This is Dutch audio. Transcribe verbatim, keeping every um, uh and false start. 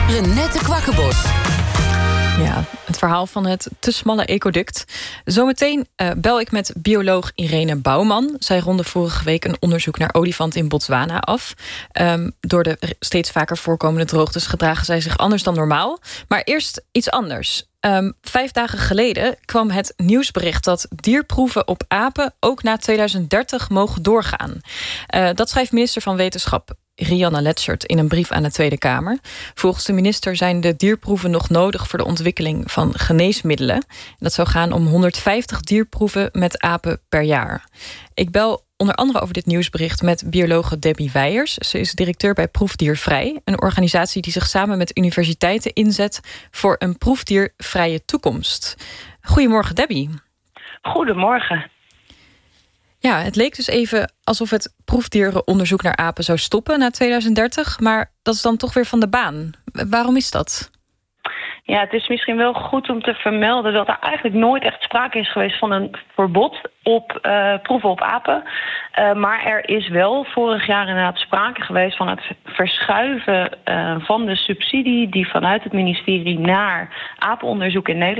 Renette Kwakkenbos. Ja, het verhaal van het te smalle ecoduct. Zometeen uh, bel ik met bioloog Irene Bouwman. Zij ronde vorige week een onderzoek naar olifanten in Botswana af. Um, door de steeds vaker voorkomende droogtes gedragen zij zich anders dan normaal. Maar eerst iets anders. Um, vijf dagen geleden kwam het nieuwsbericht dat dierproeven op apen ook na tweeduizend dertig mogen doorgaan. Uh, dat schrijft minister van Wetenschap Rianne Letschert in een brief aan de Tweede Kamer. Volgens de minister zijn de dierproeven nog nodig voor de ontwikkeling van geneesmiddelen. Dat zou gaan om honderdvijftig dierproeven met apen per jaar. Ik bel onder andere over dit nieuwsbericht met biologe Debbie Weijers. Ze is directeur bij Proefdiervrij, een organisatie die zich samen met universiteiten inzet voor een proefdiervrije toekomst. Goedemorgen, Debbie. Goedemorgen. Ja, het leek dus even alsof het proefdierenonderzoek naar apen zou stoppen na tweeduizend dertig, maar dat is dan toch weer van de baan. Waarom is dat? Ja, het is misschien wel goed om te vermelden dat er eigenlijk nooit echt sprake is geweest van een verbod op uh, proeven op apen. Uh, maar er is wel vorig jaar inderdaad sprake geweest van het verschuiven uh, van de subsidie die vanuit het ministerie naar apenonderzoek in Nederland